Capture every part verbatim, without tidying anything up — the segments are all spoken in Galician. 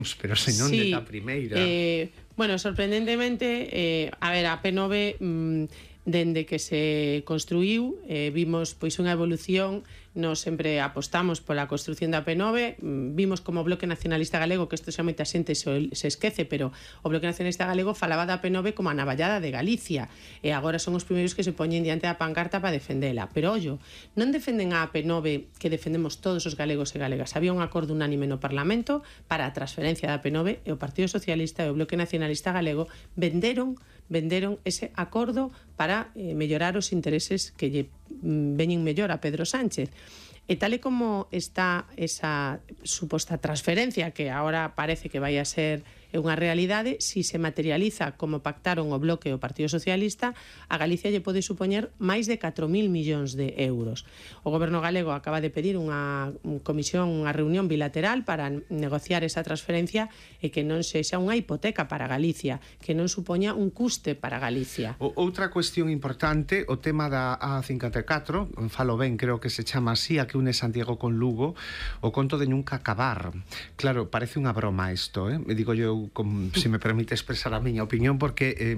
pero se non sí, de da primeira. Eh, bueno, sorprendentemente, eh, a ver, a P nove... Mm, dende que se construiu, eh, vimos pois unha evolución. Nos sempre apostamos pola construción da P nove, vimos como o Bloque Nacionalista Galego, que isto xa moita xente se, se esquece, pero o Bloque Nacionalista Galego falaba da P nove como a navallada de Galicia, e agora son os primeiros que se poñen diante da pancarta para defendela. Pero, ollo, non defenden a P nove que defendemos todos os galegos e galegas. Había un acordo unánime no Parlamento para a transferencia da P nove, e o Partido Socialista e o Bloque Nacionalista Galego venderon venderon ese acordo para eh, mellorar os intereses que lle mm, veñen mellor a Pedro Sánchez. E tal e como está esa suposta transferencia, que agora parece que vai a ser unha realidade, si se materializa como pactaron o Bloque e o Partido Socialista, a Galicia lle pode supoñer máis de catro mil millóns de euros. O Goberno galego acaba de pedir unha comisión, unha reunión bilateral para negociar esa transferencia e que non sexa unha hipoteca para Galicia, que non supoña un custe para Galicia. O, outra cuestión importante, o tema da A cincuenta e catro, falo ben, creo que se chama así, a que une Santiago con Lugo, o conto de nunca acabar. Claro, parece unha broma isto, eh? Me digo eu, com, se me permite expresar a miña opinión, porque eh,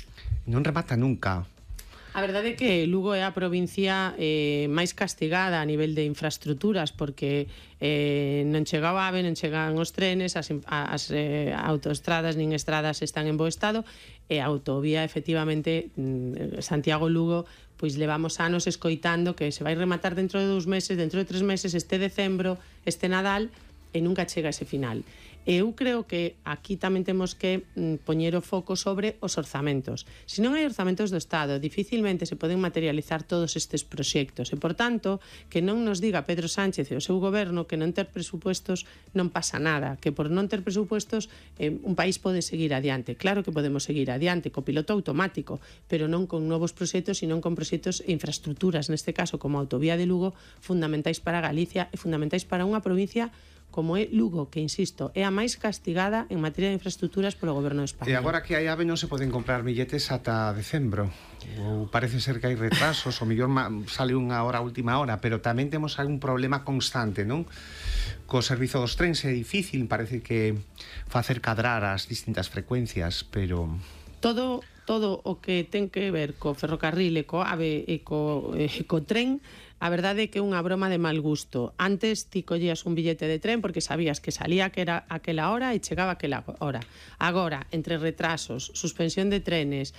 non remata nunca. A verdade é que Lugo é a provincia eh, máis castigada a nivel de infraestructuras, porque eh, non chega o AVE, non chegan os trenes, as, as eh, autoestradas nin estradas están en bo estado, e a autovía, efectivamente, Santiago-Lugo, pois levamos anos escoitando que se vai rematar dentro de dous meses, dentro de tres meses, este decembro, este Nadal, e nunca chega ese final. E eu creo que aquí tamén temos que mm, poñer o foco sobre os orzamentos. Se non hai orzamentos do Estado, dificilmente se poden materializar todos estes proxectos, e, por tanto, que non nos diga Pedro Sánchez e o seu goberno que non ter presupuestos non pasa nada, que por non ter presupuestos eh, un país pode seguir adiante. Claro que podemos seguir adiante co piloto automático, pero non con novos proxectos, sino con proxectos e infraestructuras, neste caso como a autovía de Lugo, fundamentais para Galicia e fundamentais para unha provincia como é Lugo, que, insisto, é a máis castigada en materia de infraestructuras polo Goberno de España. E agora que hai AVE non se poden comprar billetes ata decembro. Ou parece ser que hai retrasos, o mellor sale unha hora a última hora, pero tamén temos algún problema constante, non? Co servizo dos trens é difícil, parece que facer cadrar as distintas frecuencias, pero... Todo, todo o que ten que ver co ferrocarril e co AVE e co, e co tren, a verdade é que é unha broma de mal gusto. Antes ti collías un billete de tren porque sabías que salía que era aquela hora e chegaba aquela hora. Agora, entre retrasos, suspensión de trenes,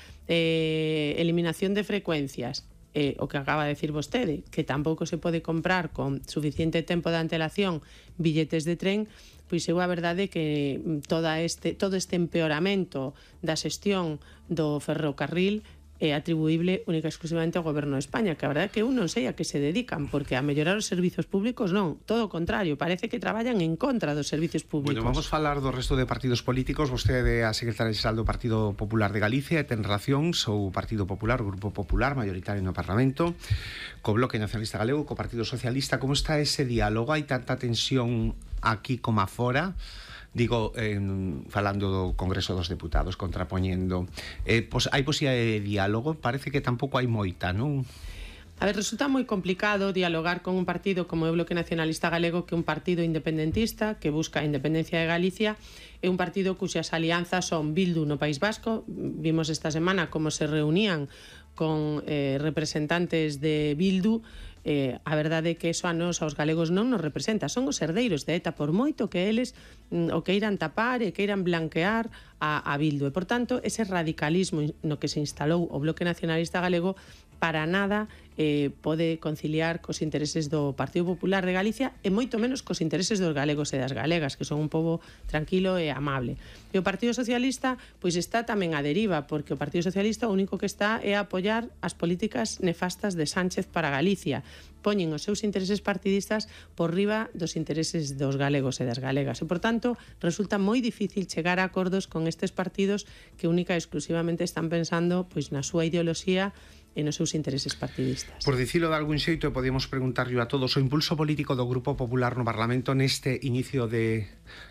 eh, eliminación de frecuencias, eh, o que acaba de decir vostede, que tampouco se pode comprar con suficiente tempo de antelación billetes de tren, pois eu a verdade é que toda este, todo este empeoramento da xestión do ferrocarril é atribuíble única e exclusivamente ao Goberno de España, que a verdade é que eu non sei a que se dedican, porque a mellorar os servizos públicos non, todo o contrario, parece que traballan en contra dos servizos públicos. Bueno, vamos falar do resto de partidos políticos. Vostede é a secretaria xeral do Partido Popular de Galicia e ten relación o Partido Popular, o Grupo Popular, mayoritario no Parlamento, co Bloque Nacionalista Galego, co Partido Socialista. Como está ese diálogo? Hai tanta tensión aquí como afora? Digo, eh, falando do Congreso dos Deputados, contrapoñendo, eh, pos, hai posibilidade de diálogo? Parece que tampouco hai moita, non? A ver, resulta moi complicado dialogar con un partido como o Bloque Nacionalista Galego, que é un partido independentista que busca a independencia de Galicia, é un partido cuxas alianzas son Bildu no País Vasco. Vimos esta semana como se reunían con eh, representantes de Bildu. Eh, a verdade é que eso a nos, aos galegos, non nos representa. Son os herdeiros de ETA, por moito que eles mm, o queiran tapar e queiran blanquear a, a Bildu. E, por tanto, ese radicalismo no que se instalou o Bloque Nacionalista Galego para nada eh, pode conciliar cos intereses do Partido Popular de Galicia e moito menos cos intereses dos galegos e das galegas, que son un pobo tranquilo e amable. E o Partido Socialista pois está tamén a deriva, porque o Partido Socialista o único que está é a apoiar as políticas nefastas de Sánchez para Galicia. Poñen os seus intereses partidistas por riba dos intereses dos galegos e das galegas. E, por tanto, resulta moi difícil chegar a acordos con estes partidos que única e exclusivamente están pensando pois na súa ideoloxía e nos seus intereses partidistas. Por dicilo de algún xeito, podíamos preguntarlle a todos o impulso político do Grupo Popular no Parlamento neste inicio de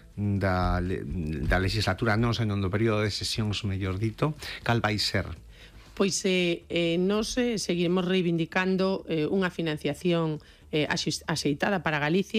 da, da legislatura, non senón do período de sesións, mellor dito, cal vai ser? Pois eh, eh, nos eh, seguiremos reivindicando eh, unha financiación eh, axeitada para Galicia.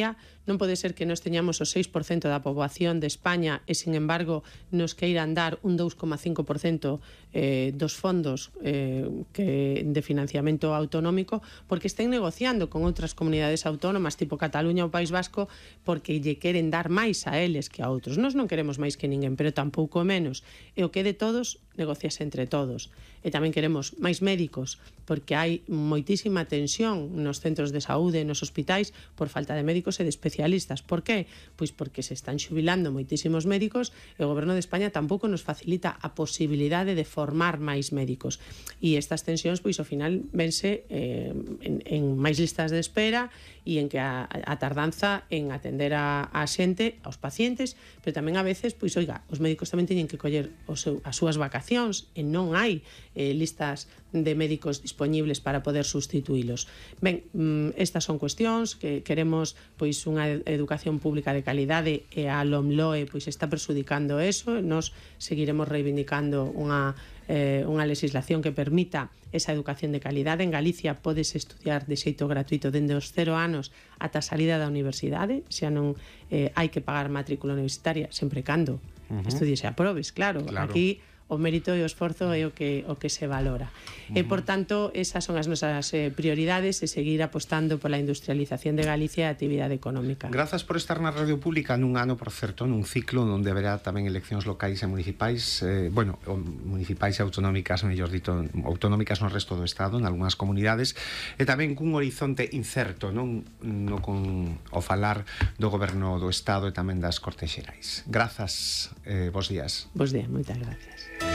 Non pode ser que nos teñamos o seis por cento da poboación de España e, sin embargo, nos queiran dar un dous coma cinco por cento eh, dos fondos eh, que de financiamento autonómico, porque estén negociando con outras comunidades autónomas tipo Cataluña ou País Vasco, porque lle queren dar máis a eles que a outros. Nós non queremos máis que ninguén, pero tampouco menos. E o que de todos, negociase entre todos. E tamén queremos máis médicos, porque hai moitísima tensión nos centros de saúde, nos hospitais, por falta de médicos e de especialistas. Por qué? Pois porque se están xubilando moitísimos médicos e o Goberno de España tampouco nos facilita a posibilidade de formar máis médicos. E estas tensións, pois, ao final, vense eh, en, en máis listas de espera e en que a, a tardanza en atender a, a xente, aos pacientes, pero tamén a veces, pois, oiga, os médicos tamén teñen que coller o seu, as súas vacacións e non hai eh, listas de médicos disponibles para poder sustituílos. Ben, estas son cuestións que queremos pois unha educación pública de calidade e a LOMLOE pois está presudicando eso, e nos seguiremos reivindicando unha eh, unha legislación que permita esa educación de calidade. En Galicia podes estudiar de xeito gratuito dende os cero anos ata a salida da universidade, xa non eh, hai que pagar matrícula universitaria, sempre cando uh-huh. estudies e aprobes, claro. claro. Aquí o mérito e o esforzo é o que o que se valora. Uh-huh. E, por tanto, esas son as nosas eh, prioridades, e seguir apostando pola industrialización de Galicia e a actividade económica. Grazas por estar na Radio Pública nun ano, por certo, nun ciclo onde haberá tamén eleccións locais e municipais, eh, bueno, municipais e autonómicas, mellor dito, autonómicas no resto do Estado, en algunhas comunidades, e tamén cun horizonte incerto, non no con o falar do Goberno do Estado e tamén das Cortes Xerais. Grazas, eh, bos días. Bos días, moitas gracias.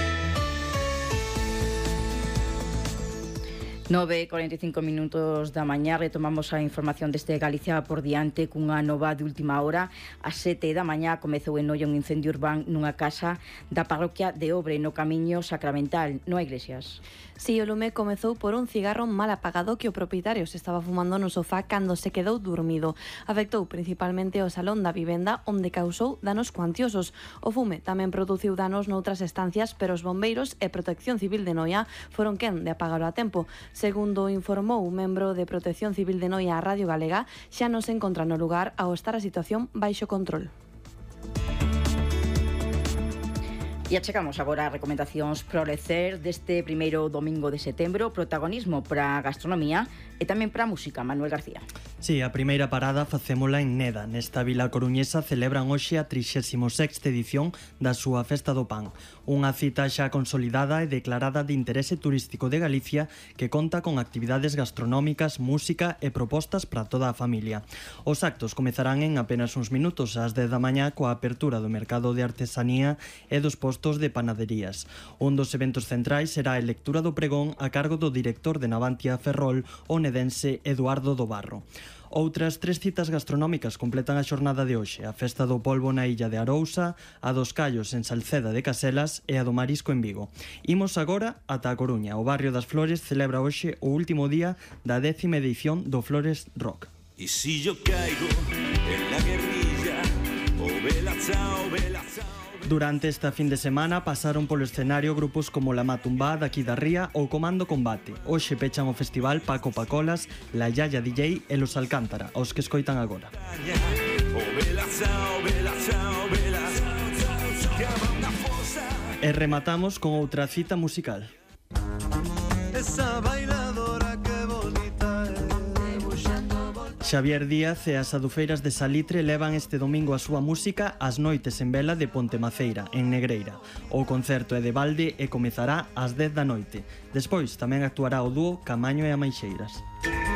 nove e cuarenta e cinco minutos da mañá, retomamos a información deste Galicia por diante cunha nova de última hora. A sete da mañá comezou en Noia un incendio urbán nunha casa da parroquia de Obre, no Camiño Sacramental, no Iglesias. Si, o lume comezou por un cigarro mal apagado que o propietario se estaba fumando no sofá cando se quedou dormido. Afectou principalmente o salón da vivenda, onde causou danos cuantiosos. O fume tamén produciu danos noutras estancias, pero os bombeiros e Protección Civil de Noia foron quen de apagalo a tempo. Segundo informou un membro de Protección Civil de Noia a Radio Galega, xa non se encontra no lugar ao estar a situación baixo control. E achegamos agora as recomendacións pro lecer deste primeiro domingo de setembro, protagonismo para a gastronomía e tamén para a música. Manuel García. Sí, a primeira parada facémola en Neda. Nesta vila coruñesa celebran hoxe a trixésima sexta edición da súa Festa do Pan. Unha cita xa consolidada e declarada de interese turístico de Galicia que conta con actividades gastronómicas, música e propostas para toda a familia. Os actos comezarán en apenas uns minutos ás dez da mañá coa apertura do mercado de artesanía e dos postos de panaderías. Un dos eventos centrais será a lectura do pregón a cargo do director de Navantia Ferrol, o nedense Eduardo do Barro. Outras tres citas gastronómicas completan a xornada de hoxe: a Festa do Polvo na illa de Arousa, a dos Callos en Salceda de Caselas e a do Marisco en Vigo. Imos agora ata a Coruña. O barrio das Flores celebra hoxe o último día da décima edición do Flores Rock. Y si yo caigo en la guerrilla, oh vela chao, vela chao. Durante esta fin de semana pasaron polo escenario grupos como La Matumbá daqui da Ría ou Comando Combate. Hoxe pechan o festival Paco Pacolas, La Yaya D J e Los Alcántara, aos que escoitan agora. E rematamos con outra cita musical. Esa bailadora que bonita é. Xavier Díaz e as adufeiras de Salitre levan este domingo a súa música As noites en vela de Pontemaceira, en Negreira. O concerto é de balde e comezará ás dez da noite. Despois tamén actuará o dúo Camaño e Amaixeiras.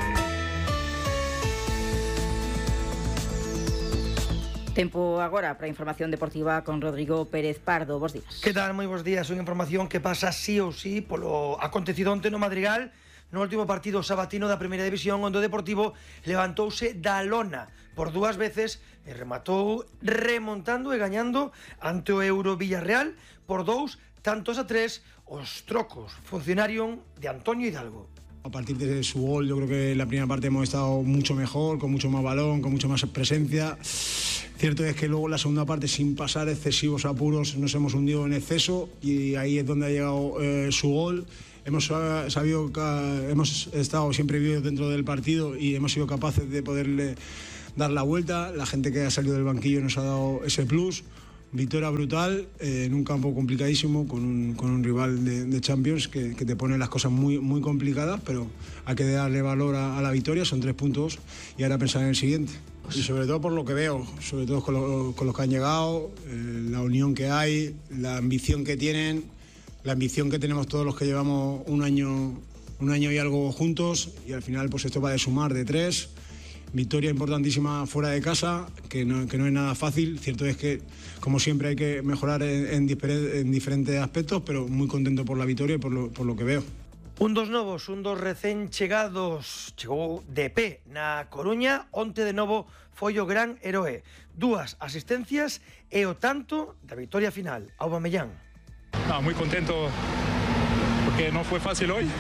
Tempo agora para a información deportiva con Rodrigo Pérez Pardo. Bos días. Que tal? Moi bos días. Unha información que pasa sí ou sí polo acontecido onte no Madrigal, no último partido sabatino da Primeira División, onde o Deportivo levantouse da lona por dúas veces e rematou remontando e gañando ante o Euro Villarreal por dous tantos a tres. Os trocos funcionaron de Antonio Hidalgo. A partir de su gol, yo creo que en la primera parte hemos estado mucho mejor, con mucho más balón, con mucho más presencia. Cierto es que luego en la segunda parte, sin pasar excesivos apuros, nos hemos hundido en exceso y ahí es donde ha llegado eh, su gol. Hemos sabido que hemos estado siempre vivos dentro del partido y hemos sido capaces de poderle dar la vuelta. La gente que ha salido del banquillo nos ha dado ese plus. Victoria brutal, eh, en un campo complicadísimo, con un, con un rival de, de Champions que, que te pone las cosas muy, muy complicadas, pero hay que darle valor a, a la victoria, son tres puntos, y ahora pensar en el siguiente. Y sobre todo por lo que veo, sobre todo con, lo, con los que han llegado, eh, la unión que hay, la ambición que tienen, la ambición que tenemos todos los que llevamos un año, un año y algo juntos, y al final pues esto va de sumar de tres. Victoria importantísima fuera de casa, que no, que no es nada fácil. Cierto es que, como siempre, hay que mejorar en, en, difer en diferentes aspectos, pero muy contento por la victoria y por lo, por lo que veo. Un dos novos, un dos recén chegados, chegou de pé na Coruña, onte de novo foi o gran heroe. Dúas asistencias e o tanto da victoria final, Aubameyang. No, muy contento porque no fue fácil hoy,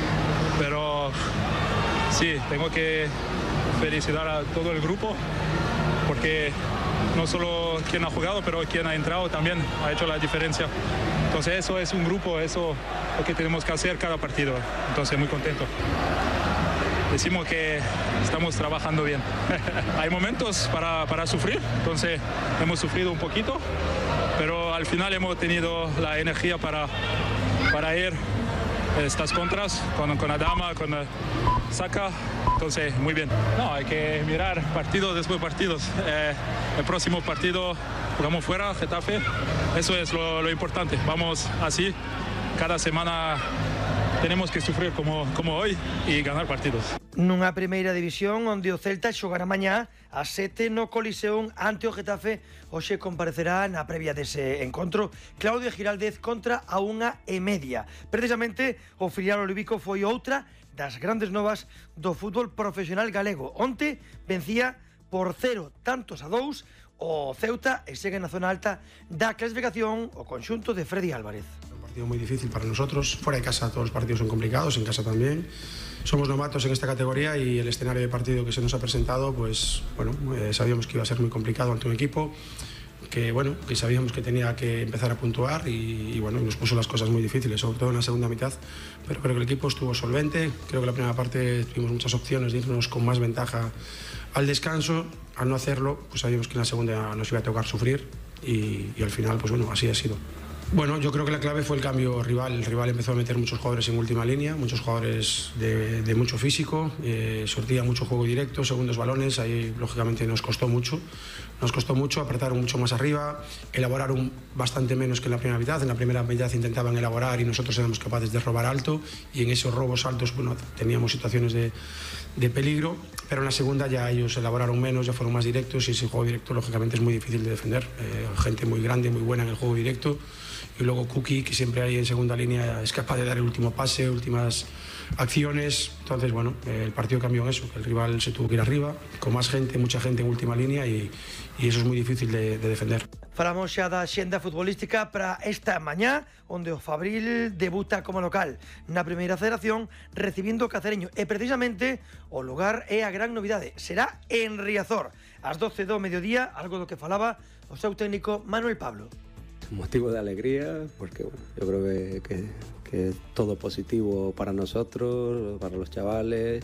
pero sí, tengo que felicitar a todo el grupo porque no solo quien ha jugado, pero quien ha entrado también ha hecho la diferencia. Entonces eso es un grupo, eso es lo que tenemos que hacer cada partido. Entonces muy contento. Decimos que estamos trabajando bien. Hay momentos para, para sufrir, entonces hemos sufrido un poquito, pero al final hemos tenido la energía para, para ir estas contras con, con Adama, con Saka, entonces muy bien. No, hay que mirar partidos después de partidos. Eh, el próximo partido jugamos fuera, Getafe, eso es lo, lo importante. Vamos así, cada semana tenemos que sufrir como, como hoy y ganar partidos. Nunha primeira división onde o Celta xogará mañá a sete no Coliseum ante o Getafe, hoxe comparecerá na previa dese encontro Claudio Giraldez contra a unha e media. Precisamente o filial olímpico foi outra das grandes novas do fútbol profesional galego. Onte vencía por cero tantos a dous o Ceuta e segue na zona alta da clasificación o conxunto de Freddy Álvarez. Un partido muy difícil para nosotros, fuera de casa todos los partidos son complicados, en casa también. Somos novatos en esta categoría y el escenario de partido que se nos ha presentado, pues bueno, eh, sabíamos que iba a ser muy complicado ante un equipo que bueno, que sabíamos que tenía que empezar a puntuar y, y bueno, nos puso las cosas muy difíciles, sobre todo en la segunda mitad, pero creo que el equipo estuvo solvente, creo que la primera parte tuvimos muchas opciones de irnos con más ventaja al descanso, al no hacerlo, pues sabíamos que en la segunda nos iba a tocar sufrir y, y al final, pues bueno, así ha sido. Bueno, yo creo que la clave fue el cambio rival. El rival empezó a meter muchos jugadores en última línea, muchos jugadores de, de mucho físico, eh, sortía mucho juego directo, segundos balones, ahí lógicamente nos costó mucho. Nos costó mucho, apretaron mucho más arriba, elaboraron bastante menos que en la primera mitad. En la primera mitad intentaban elaborar y nosotros éramos capaces de robar alto y en esos robos altos bueno, teníamos situaciones de, de peligro, pero en la segunda ya ellos elaboraron menos, ya fueron más directos y ese juego directo lógicamente es muy difícil de defender. Eh, gente muy grande, muy buena en el juego directo. Y luego Kuki, que siempre hay en segunda línea, es capaz de dar el último pase, últimas acciones. Entonces, bueno, el partido cambió en eso, que el rival se tuvo que ir arriba, con más gente, mucha gente en última línea y, y eso es muy difícil de, de defender. Falamos xa da xenda futbolística para esta mañá, onde o Fabril debuta como local na primeira federación, recibindo o Cacereño. E precisamente o lugar é a gran novidade, será en Riazor, ás doce do mediodía, algo do que falaba o seu técnico Manuel Pablo. Motivo de alegría, porque bueno, yo creo que, que, que es todo positivo para nosotros, para los chavales,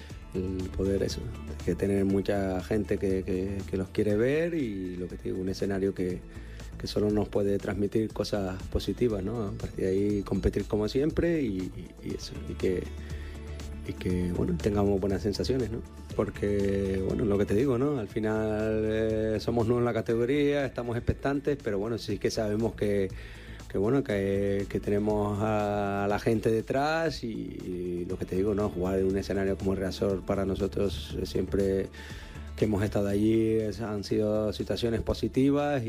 el poder eso, que tener mucha gente que, que, que los quiere ver y lo que te digo, un escenario que, que solo nos puede transmitir cosas positivas, ¿no? A partir de ahí competir como siempre y, y, y eso, y que y que bueno tengamos buenas sensaciones, ¿no? Porque bueno, lo que te digo, ¿no? Al final eh, somos nuevos en la categoría, estamos expectantes, pero bueno, sí que sabemos que, que bueno, que, que tenemos a la gente detrás y, y lo que te digo, ¿no? Jugar en un escenario como el Riazor para nosotros siempre que hemos estado allí han sido situaciones positivas y,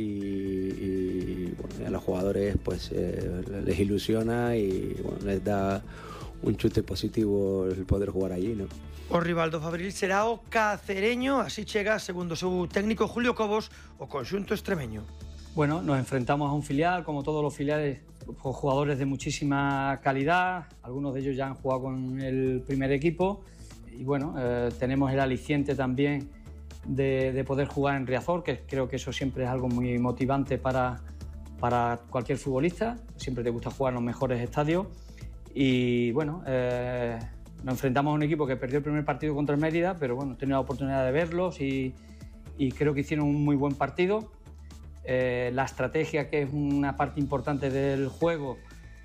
y bueno, a los jugadores pues eh, les ilusiona y bueno, les da un chute positivo el poder jugar allí, ¿no? O rival do Fabril será o Cacereño, así chega, segundo seu técnico Julio Cobos, o conxunto extremeño. Bueno, nos enfrentamos a un filial, como todos los filiales, con jugadores de muchísima calidad, algunos de ellos ya han jugado con el primer equipo y bueno, eh, tenemos el aliciente también de, de poder jugar en Riazor, que creo que eso siempre es algo muy motivante para, para cualquier futbolista, siempre te gusta jugar en los mejores estadios. Y bueno, eh, nos enfrentamos a un equipo que perdió el primer partido contra el Mérida, pero bueno, he tenido la oportunidad de verlos y, y creo que hicieron un muy buen partido. Eh, la estrategia, que es una parte importante del juego,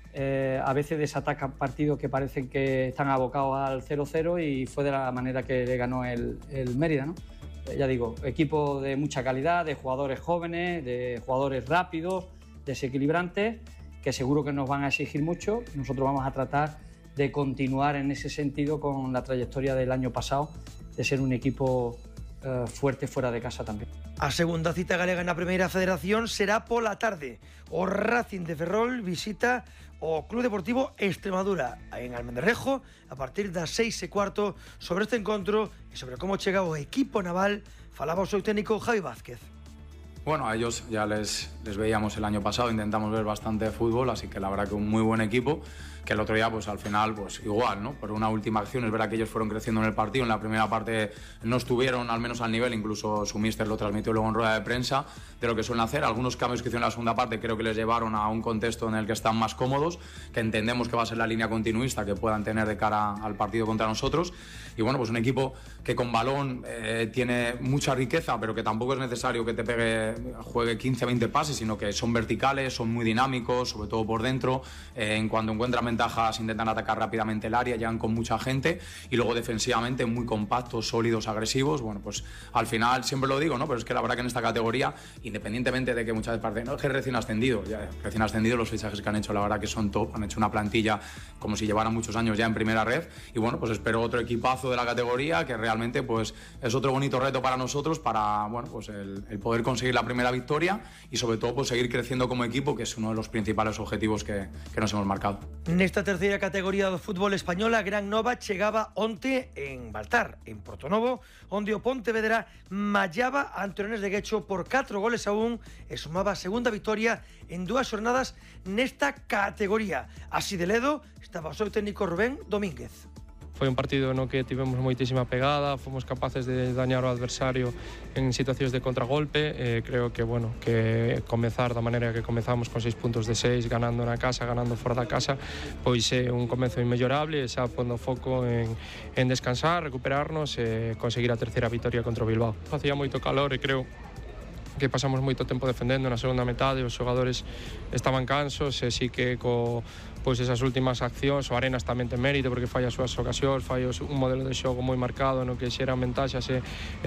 eh, a veces desataca partidos que parecen que están abocados al cero cero y fue de la manera que le ganó el, el Mérida, ¿no? Eh, ya digo, equipo de mucha calidad, de jugadores jóvenes, de jugadores rápidos, desequilibrantes, que seguro que nos van a exigir mucho. Nosotros vamos a tratar de continuar en ese sentido con la trayectoria del año pasado, de ser un equipo eh, fuerte fuera de casa también. A segunda cita galega na Primeira Federación será pola tarde. O Racing de Ferrol visita o Club Deportivo Extremadura en Almendralejo a partir das seis e cuarto. Sobre este encontro e sobre como chega o equipo naval falaba o seu técnico Javi Vázquez. Bueno, a ellos ya les, les veíamos el año pasado, intentamos ver bastante fútbol, así que la verdad que un muy buen equipo, que el otro día pues al final pues igual, ¿no? Por una última acción, es verdad que ellos fueron creciendo en el partido, en la primera parte no estuvieron al menos al nivel, incluso su míster lo transmitió luego en rueda de prensa, de lo que suelen hacer. Algunos cambios que hicieron en la segunda parte creo que les llevaron a un contexto en el que están más cómodos, que entendemos que va a ser la línea continuista que puedan tener de cara al partido contra nosotros. Y bueno, pues un equipo que con balón eh, tiene mucha riqueza, pero que tampoco es necesario que te pegue, juegue quince a veinte pases, sino que son verticales, son muy dinámicos, sobre todo por dentro. Eh, en cuanto encuentran ventajas intentan atacar rápidamente el área, llegan con mucha gente y luego defensivamente muy compactos, sólidos, agresivos. Bueno, pues al final siempre lo digo, ¿no? Pero es que la verdad que en esta categoría, independientemente de que muchas veces parecen, no, es que recién ascendido, ya, recién ascendido, los fichajes que han hecho la verdad que son top, han hecho una plantilla como si llevaran muchos años ya en primera red y bueno, pues espero otro equipazo de la categoría que realmente pues es otro bonito reto para nosotros para, bueno, pues el, el poder conseguir la primera victoria y sobre todo pues seguir creciendo como equipo, que es uno de los principales objetivos que, que nos hemos marcado. Nesta terceira categoría do fútbol español, a Gran Nova chegaba onte en Baltar, en Portonovo, onde o Pontevedra mallaba ante o Leones de Guecho por catro goles a un e sumaba a segunda victoria en dúas xornadas nesta categoría. Así de ledo estaba o seu técnico Rubén Domínguez. Foi un partido no que tivemos moitísima pegada, fomos capaces de dañar o adversario en situacións de contragolpe. Eh, creo que, bueno, que comezar da maneira que comezamos con seis puntos de seis, ganando na casa, ganando fora da casa, pois é un comezo inmellorable, xa pondo foco en, en descansar, recuperarnos e conseguir a terceira victoria contra o Bilbao. Facía moito calor e creo que pasamos moito tempo defendendo na segunda metade, os xogadores estaban cansos e sí que co pois esas últimas accións, o Arenas tamén ten mérito porque fai as súas ocasións, fai un modelo de xogo moi marcado no que xeran ventaxas e,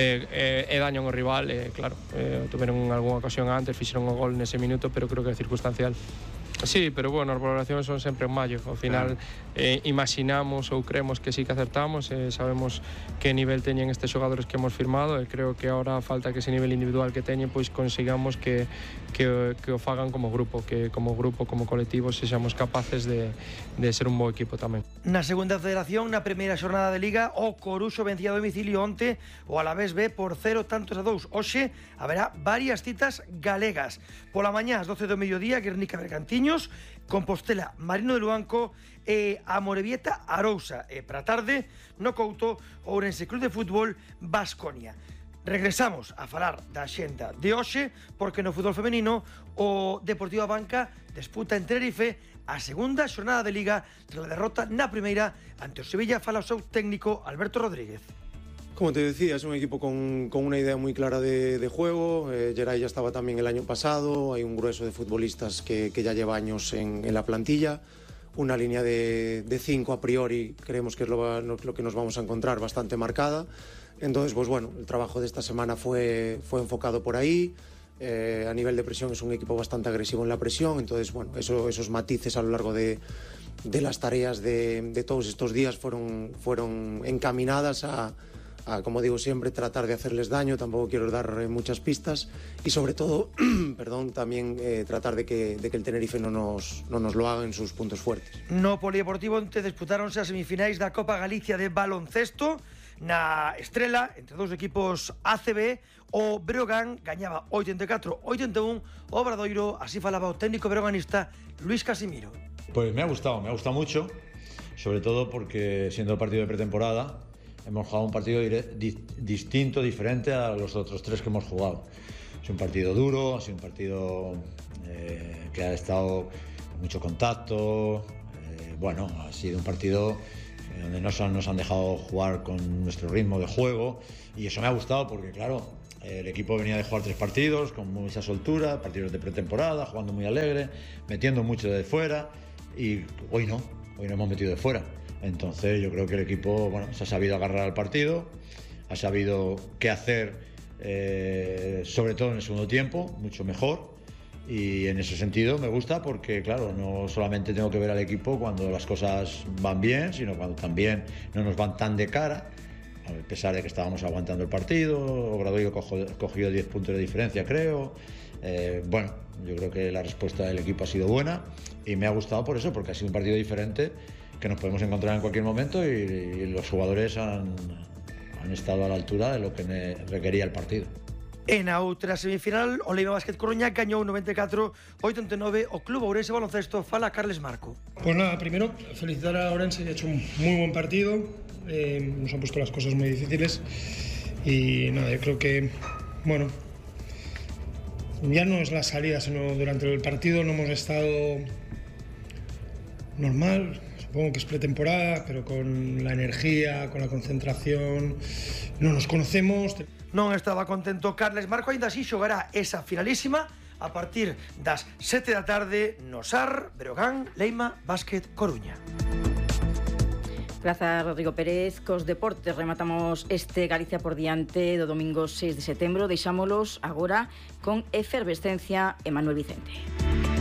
e, e dañan o rival e claro, eh, tuveron algunha ocasión antes, fixeron o gol nese minuto, pero creo que é circunstancial. Sí, pero bueno, as valoracións son sempre en maio. Ao final eh, imaginamos ou creemos que sí que acertamos, eh, sabemos que nivel teñen estes xogadores que hemos firmado e creo que ahora falta que ese nivel individual que teñen pois consigamos que, que, que o fagan como grupo, que como grupo, como colectivo sexamos capaces de, de ser un bo equipo tamén. Na segunda federación, na primeira xornada de Liga, o Coruxo vencía a domicilio onte o Alavés B por cero tantos a dous. Hoxe haberá varias citas galegas. Pola mañá, ás doce do mediodía, Guernica Bergantiños, Compostela, Marino de Luanco e Amorebieta, Arousa. E para tarde, no Couto, Ourense Club de Fútbol, Baskonia. Regresamos a falar da xenda de hoxe, porque no fútbol femenino o Deportivo Abanca disputa en Tenerife a segunda xornada de Liga tras a derrota na primeira ante o Sevilla. Fala o seu técnico Alberto Rodríguez. Como te decía, es un equipo con, con una idea muy clara de, de juego. Eh, Geray ya estaba también el año pasado. Hay un grueso de futbolistas que, que ya lleva años en, en la plantilla. Una línea de, de cinco a priori, creemos que es lo, lo que nos vamos a encontrar, bastante marcada. Entonces, pues bueno, el trabajo de esta semana fue, fue enfocado por ahí. Eh, a nivel de presión es un equipo bastante agresivo en la presión. Entonces, bueno, eso, esos matices a lo largo de, de las tareas de, de todos estos días fueron, fueron encaminadas a... A, como digo siempre, tratar de hacerles daño, tampoco quiero dar eh, muchas pistas y sobre todo, perdón, también eh, tratar de que, de que el Tenerife no nos, no nos lo haga en sus puntos fuertes. No Polideportivo onte disputáronse as semifinais da Copa Galicia de baloncesto. Na Estrela, entre dous equipos A C B, o Breogán gañaba oitenta e catro a oitenta e un o Obradoiro, así falaba o técnico breoganista Luis Casimiro. Pues me ha gustado, me ha gustado mucho, sobre todo porque siendo partido de pretemporada hemos jugado un partido di distinto, diferente a los otros tres que hemos jugado. Es un partido duro, ha sido un partido eh, que ha estado con mucho contacto. Eh, bueno, ha sido un partido donde nos han, nos han dejado jugar con nuestro ritmo de juego y eso me ha gustado porque, claro, El equipo venía de jugar tres partidos con mucha soltura, partidos de pretemporada, jugando muy alegre, metiendo mucho de fuera, y hoy no, hoy no hemos metido de fuera. Entonces yo creo que el equipo, bueno, se ha sabido agarrar al partido, ha sabido qué hacer, eh, sobre todo en el segundo tiempo, mucho mejor. Y en ese sentido me gusta porque, claro, no solamente tengo que ver al equipo cuando las cosas van bien, sino cuando también no nos van tan de cara, a pesar de que estábamos aguantando el partido. Obradoiro cogió diez puntos de diferencia, creo. Eh, bueno, yo creo que la respuesta del equipo ha sido buena y me ha gustado por eso, porque ha sido un partido diferente que nos podemos encontrar en cualquier momento, y, y los jugadores han, han estado a la altura de lo que me requería el partido. En a outra semifinal, o Leiva Básquet Coruña gañou noventa e catro a oitenta e nove o Club Ourense Baloncesto. Fala Carles Marco. Pues nada, primero felicitar a Ourense, que ha hecho un muy buen partido, eh, nos han puesto las cosas muy difíciles y nada, yo creo que, bueno, ya no es la salida, sino durante el partido no hemos estado normal. Supongo que es pretemporada, pero con la energía, con la concentración, no nos conocemos. Non estaba contento Carles Marco, aínda así xogará esa finalísima a partir das sete da tarde no S A R Breogán Leima Básquet Coruña. Grazas, Rodrigo Pérez. Cos deportes rematamos este Galicia por diante do domingo seis de setembro. Deixámolos agora con efervescencia e Manuel Vicente.